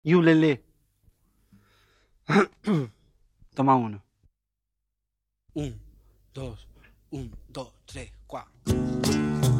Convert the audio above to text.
y ulele. Toma uno. Un, dos, un, dos, tres, cuatro.